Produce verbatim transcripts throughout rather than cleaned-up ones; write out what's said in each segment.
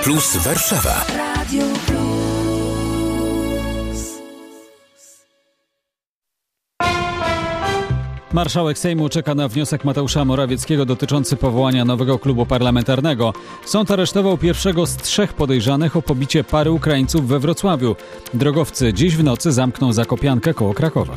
Plus Warszawa. Radio Plus. Marszałek Sejmu czeka na wniosek Mateusza Morawieckiego dotyczący powołania nowego klubu parlamentarnego. Sąd aresztował pierwszego z trzech podejrzanych o pobicie pary Ukraińców we Wrocławiu. Drogowcy dziś w nocy zamkną zakopiankę koło Krakowa.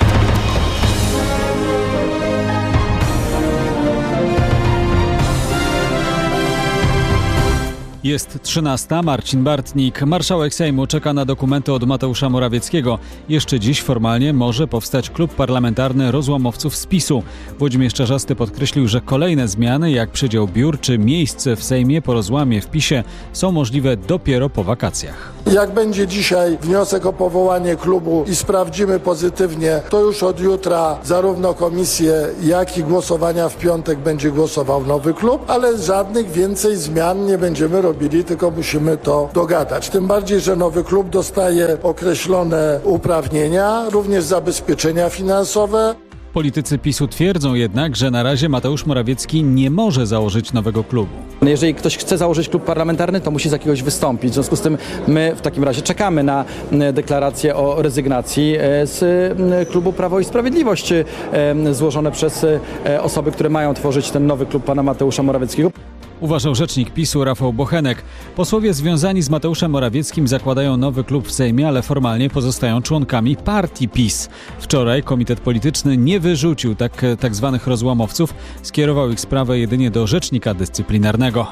Jest trzynasta. Marcin Bartnik. Marszałek Sejmu czeka na dokumenty od Mateusza Morawieckiego. Jeszcze dziś formalnie może powstać klub parlamentarny rozłamowców z PiSu. Włodzimierz Czarzasty podkreślił, że kolejne zmiany, jak przydział biur czy miejsce w Sejmie po rozłamie w PiSie, są możliwe dopiero po wakacjach. Jak będzie dzisiaj wniosek o powołanie klubu i sprawdzimy pozytywnie, to już od jutra zarówno komisje, jak i głosowania w piątek będzie głosował nowy klub, ale żadnych więcej zmian nie będziemy robili, tylko musimy to dogadać. Tym bardziej, że nowy klub dostaje określone uprawnienia, również zabezpieczenia finansowe. Politycy PiSu twierdzą jednak, że na razie Mateusz Morawiecki nie może założyć nowego klubu. Jeżeli ktoś chce założyć klub parlamentarny, to musi z jakiegoś wystąpić. W związku z tym my w takim razie czekamy na deklarację o rezygnacji z klubu Prawo i Sprawiedliwość złożone przez osoby, które mają tworzyć ten nowy klub pana Mateusza Morawieckiego. Uważał rzecznik PiSu Rafał Bochenek. Posłowie związani z Mateuszem Morawieckim zakładają nowy klub w Sejmie, ale formalnie pozostają członkami partii PiS. Wczoraj komitet polityczny nie wyrzucił tak, tak zwanych rozłamowców, skierował ich sprawę jedynie do rzecznika dyscyplinarnego.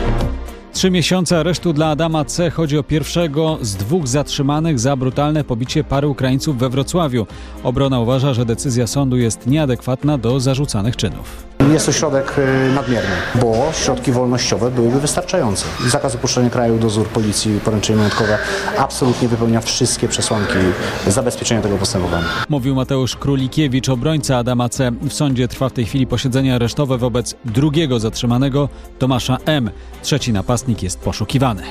Trzy miesiące aresztu dla Adama C. Chodzi o pierwszego z dwóch zatrzymanych za brutalne pobicie pary Ukraińców we Wrocławiu. Obrona uważa, że decyzja sądu jest nieadekwatna do zarzucanych czynów. Jest to środek nadmierny, bo środki wolnościowe byłyby wystarczające. Zakaz opuszczenia kraju, dozór policji, poręczenie majątkowe absolutnie wypełnia wszystkie przesłanki zabezpieczenia tego postępowania. Mówił Mateusz Królikiewicz, obrońca Adama C. W sądzie trwa w tej chwili posiedzenie aresztowe wobec drugiego zatrzymanego, Tomasza M. Trzeci napastnik jest poszukiwany.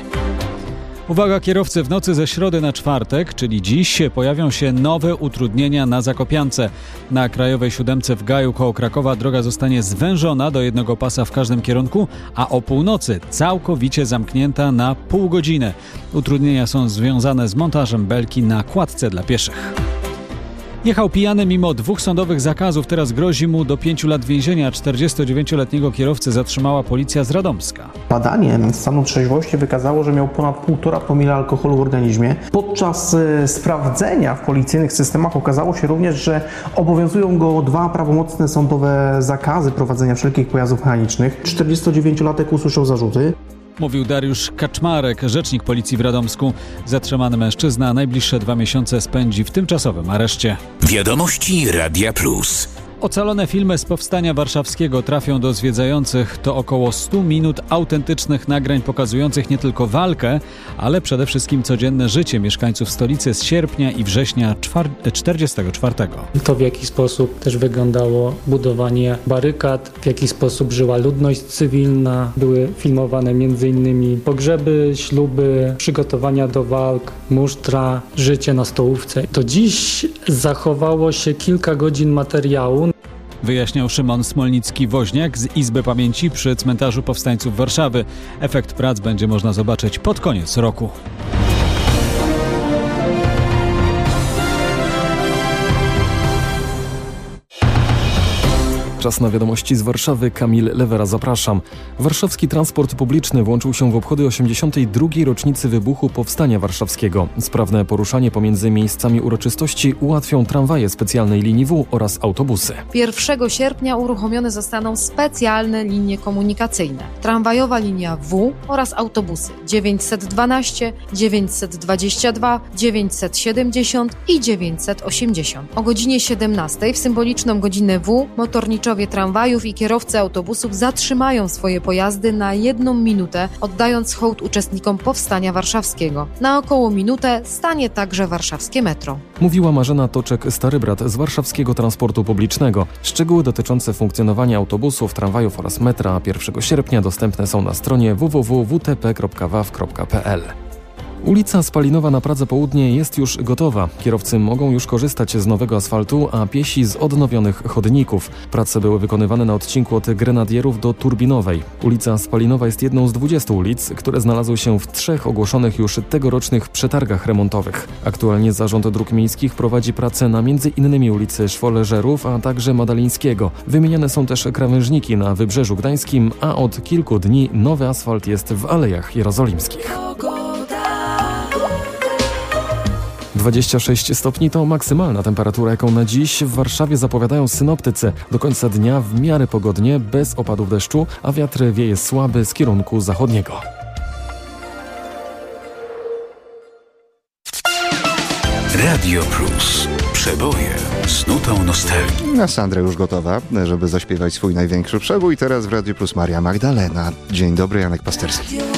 Uwaga kierowcy, w nocy ze środy na czwartek, czyli dziś, pojawią się nowe utrudnienia na Zakopiance. Na krajowej siódemce w Gaju koło Krakowa droga zostanie zwężona do jednego pasa w każdym kierunku, a o północy całkowicie zamknięta na pół godziny. Utrudnienia są związane z montażem belki na kładce dla pieszych. Jechał pijany mimo dwóch sądowych zakazów, teraz grozi mu do pięciu lat więzienia. czterdziestodziewięcioletniego kierowcę zatrzymała policja z Radomska. Badanie stanu trzeźwości wykazało, że miał ponad półtora promila alkoholu w organizmie. Podczas e, sprawdzenia w policyjnych systemach okazało się również, że obowiązują go dwa prawomocne sądowe zakazy prowadzenia wszelkich pojazdów mechanicznych. czterdziestodziewięciolatek usłyszał zarzuty. Mówił Dariusz Kaczmarek, rzecznik policji w Radomsku. Zatrzymany mężczyzna najbliższe dwa miesiące spędzi w tymczasowym areszcie. Wiadomości Radia Plus. Ocalone filmy z Powstania Warszawskiego trafią do zwiedzających. To około stu minut autentycznych nagrań pokazujących nie tylko walkę, ale przede wszystkim codzienne życie mieszkańców stolicy z sierpnia i września czterdziestego czwartego. To w jaki sposób też wyglądało budowanie barykad, w jaki sposób żyła ludność cywilna. Były filmowane m.in. pogrzeby, śluby, przygotowania do walk, musztra, życie na stołówce. To dziś zachowało się kilka godzin materiału. Wyjaśniał Szymon Smolnicki-Woźniak z Izby Pamięci przy Cmentarzu Powstańców Warszawy. Efekt prac będzie można zobaczyć pod koniec roku. Czas na wiadomości z Warszawy. Kamil Lewera, zapraszam. Warszawski transport publiczny włączył się w obchody osiemdziesiątej drugiej rocznicy wybuchu Powstania Warszawskiego. Sprawne poruszanie pomiędzy miejscami uroczystości ułatwią tramwaje specjalnej linii W oraz autobusy. pierwszego sierpnia uruchomione zostaną specjalne linie komunikacyjne. Tramwajowa linia W oraz autobusy dziewięćset dwanaście, dziewięćset dwadzieścia dwa, dziewięćset siedemdziesiąt i dziewięćset osiemdziesiąt. O godzinie siedemnastej w symboliczną godzinę W motorniczo tramwajów i kierowcy autobusów zatrzymają swoje pojazdy na jedną minutę, oddając hołd uczestnikom Powstania Warszawskiego. Na około minutę stanie także warszawskie metro. Mówiła Marzena Toczek-Stary Brat z warszawskiego transportu publicznego. Szczegóły dotyczące funkcjonowania autobusów, tramwajów oraz metra pierwszego sierpnia dostępne są na stronie w w w kropka w t p kropka w a w kropka p l. Ulica Spalinowa na Pradze Południe jest już gotowa. Kierowcy mogą już korzystać z nowego asfaltu, a piesi z odnowionych chodników. Prace były wykonywane na odcinku od Grenadierów do Turbinowej. Ulica Spalinowa jest jedną z dwudziestu ulic, które znalazły się w trzech ogłoszonych już tegorocznych przetargach remontowych. Aktualnie Zarząd Dróg Miejskich prowadzi pracę na między innymi ulicy Szwoleżerów, a także Madalińskiego. Wymieniane są też krawężniki na Wybrzeżu Gdańskim, a od kilku dni nowy asfalt jest w Alejach Jerozolimskich. dwadzieścia sześć stopni to maksymalna temperatura, jaką na dziś w Warszawie zapowiadają synoptycy. Do końca dnia w miarę pogodnie, bez opadów deszczu, a wiatr wieje słaby z kierunku zachodniego. Radio Plus. Przeboje z nutą nostalgii. A Sandra już gotowa, żeby zaśpiewać swój największy przebój. Teraz w Radio Plus Maria Magdalena. Dzień dobry, Janek Pasterski.